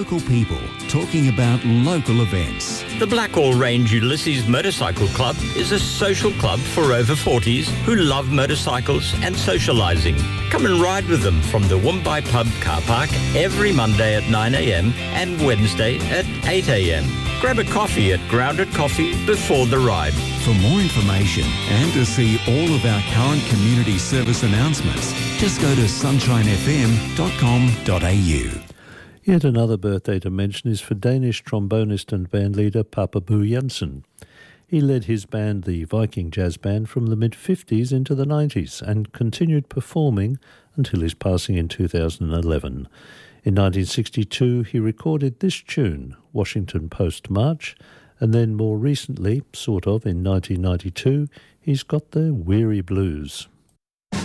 Local people talking about local events. The Blackall Range Ulysses Motorcycle Club is a social club for over 40s who love motorcycles and socialising. Come and ride with them from the Woombye Pub car park every Monday at 9 a.m. and Wednesday at 8 a.m. Grab a coffee at Grounded Coffee before the ride. For more information and to see all of our current community service announcements, just go to sunshinefm.com.au. Yet another birthday to mention is for Danish trombonist and bandleader Papa Boo Jensen. He led his band, the Viking Jazz Band, from the mid-50s into the 90s and continued performing until his passing in 2011. In 1962, he recorded this tune, Washington Post March, and then more recently, in 1992, he's got the Weary Blues.